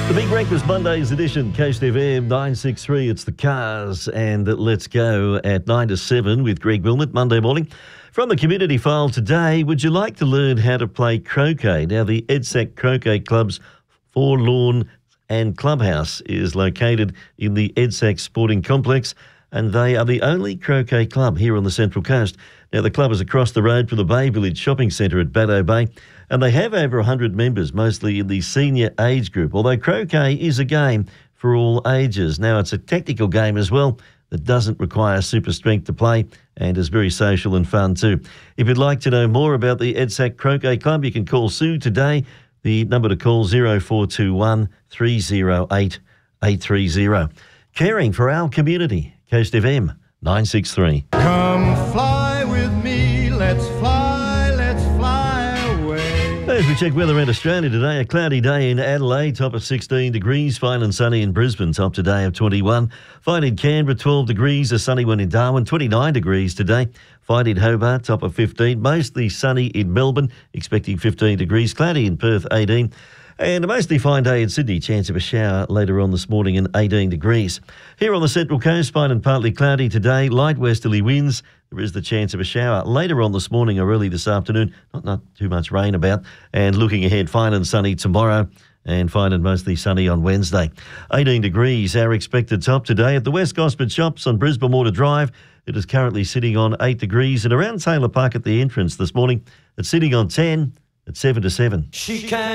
The Big Breakfast Mondays edition, Coast FM 963. It's the Cars, and let's go at 9 to 7 with Greg Wilmot Monday morning. From the community file today, would you like to learn how to play croquet? Now, the EDSAC Croquet Club's Forlorn and Clubhouse is located in the EDSAC Sporting Complex, and they are the only croquet club here on the Central Coast. Now, the club is across the road from the Bay Village Shopping Centre at Baddo Bay, and they have over 100 members, mostly in the senior age group, although croquet is a game for all ages. Now, it's a technical game as well that doesn't require super strength to play and is very social and fun too. If you'd like to know more about the EDSAC Croquet Club, you can call Sue today. The number to call 0421 308 830. Caring for our community, Coast FM 963. Come fly with me, let's fly away. As we check weather around Australia today, a cloudy day in Adelaide, top of 16 degrees, fine and sunny in Brisbane, top today of 21. Fine in Canberra, 12 degrees, a sunny one in Darwin, 29 degrees today. Fine in Hobart, top of 15, mostly sunny in Melbourne, expecting 15 degrees, cloudy in Perth, 18. And a mostly fine day in Sydney, chance of a shower later on this morning and 18 degrees. Here on the Central Coast, fine and partly cloudy today, light westerly winds. There is the chance of a shower later on this morning or early this afternoon. Not too much rain about. And looking ahead, fine and sunny tomorrow and fine and mostly sunny on Wednesday. 18 degrees, our expected top today at the West Gosford Shops on Brisbane Water Drive. It is currently sitting on 8 degrees, and around Taylor Park at the entrance this morning, it's sitting on 10 at 7 to 7. She can